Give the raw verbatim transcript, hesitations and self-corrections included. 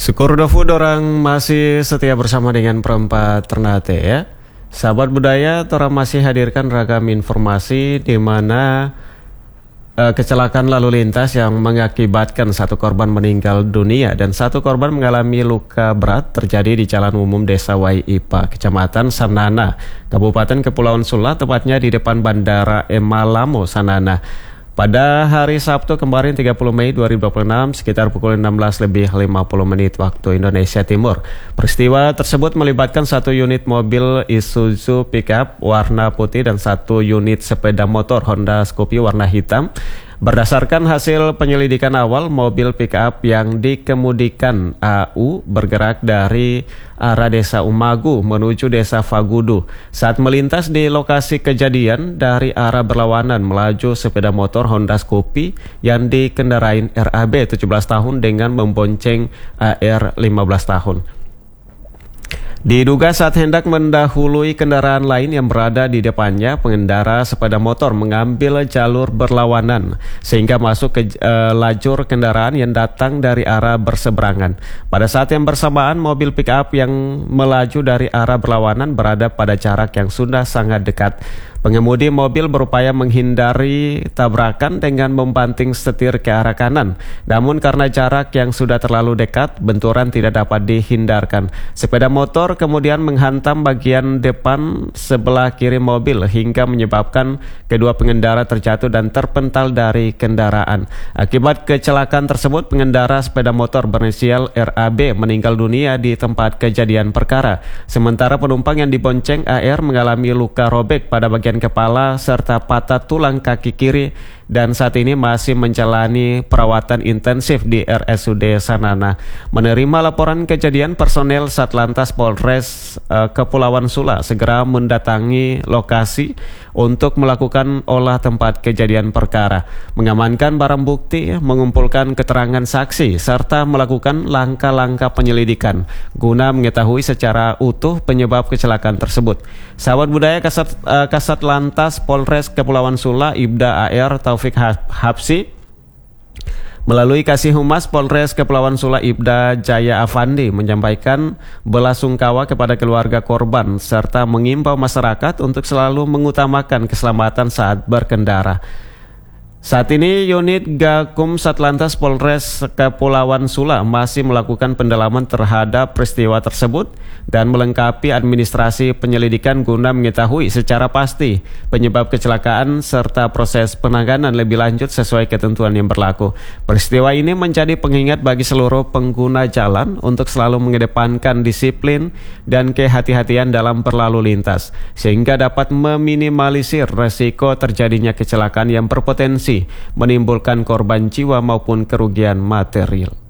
Syukur dofu dorang masih setia bersama dengan Perempat Ternate ya. Sahabat budaya, orang masih hadirkan ragam informasi di mana uh, kecelakaan lalu lintas yang mengakibatkan satu korban meninggal dunia dan satu korban mengalami luka berat terjadi di Jalan Umum Desa Waiipa, Kecamatan Sanana, Kabupaten Kepulauan Sula, tepatnya di depan Bandara Emalamo, Sanana. Pada hari Sabtu kemarin tiga puluh Mei dua ribu dua puluh enam sekitar pukul enam belas lebih lima puluh menit waktu Indonesia Timur. Peristiwa tersebut melibatkan satu unit mobil Isuzu pickup warna putih dan satu unit sepeda motor Honda Scoopy warna hitam. Berdasarkan hasil penyelidikan awal, mobil pickup yang dikemudikan A U bergerak dari arah Desa Umagu menuju Desa Fagudu. Saat melintas di lokasi kejadian dari arah berlawanan melaju sepeda motor Honda Scoopy yang dikendarain R A B tujuh belas tahun dengan membonceng A R lima belas tahun. Diduga saat hendak mendahului kendaraan lain yang berada di depannya, pengendara sepeda motor mengambil jalur berlawanan sehingga masuk ke uh, lajur kendaraan yang datang dari arah berseberangan. Pada saat yang bersamaan, mobil pick-up yang melaju dari arah berlawanan berada pada jarak yang sudah sangat dekat. Pengemudi mobil berupaya menghindari tabrakan dengan membanting setir ke arah kanan. Namun karena jarak yang sudah terlalu dekat, benturan tidak dapat dihindarkan. Sepeda motor kemudian menghantam bagian depan sebelah kiri mobil hingga menyebabkan kedua pengendara terjatuh dan terpental dari kendaraan. Akibat kecelakaan tersebut, pengendara sepeda motor berinisial R A B meninggal dunia di tempat kejadian perkara. Sementara penumpang yang dibonceng A R mengalami luka robek pada bagian kepala serta patah tulang kaki kiri dan saat ini masih menjalani perawatan intensif di R S U D Sanana. Menerima laporan kejadian, personel Satlantas Polres uh, Kepulauan Sula segera mendatangi lokasi untuk melakukan olah tempat kejadian perkara, mengamankan barang bukti, mengumpulkan keterangan saksi serta melakukan langkah-langkah penyelidikan guna mengetahui secara utuh penyebab kecelakaan tersebut. Sahabat budaya, Kasat uh, Kasat Lantas Polres Kepulauan Sula Ibda A R Taufik Hapsi melalui Kasih Humas Polres Kepulauan Sula Ibda Jaya Afandi menyampaikan belasungkawa kepada keluarga korban serta mengimbau masyarakat untuk selalu mengutamakan keselamatan saat berkendara. Saat ini unit Gakum Satlantas Polres Kepulauan Sula masih melakukan pendalaman terhadap peristiwa tersebut dan melengkapi administrasi penyelidikan guna mengetahui secara pasti penyebab kecelakaan serta proses penanganan lebih lanjut sesuai ketentuan yang berlaku. Peristiwa ini menjadi pengingat bagi seluruh pengguna jalan untuk selalu mengedepankan disiplin dan kehati-hatian dalam berlalu lintas sehingga dapat meminimalisir resiko terjadinya kecelakaan yang berpotensi menimbulkan korban jiwa maupun kerugian material.